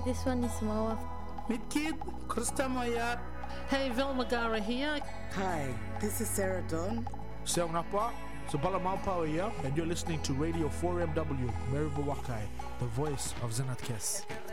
This one is more. Meet Kid, Krista Mayat. Hey, Velma Gara here. Hi, this is Sarah Dawn. Seong Napa, Sabala Maupawa here, and you're listening to Radio 4MW, Meribu Wakai, the voice of Zenat Kes.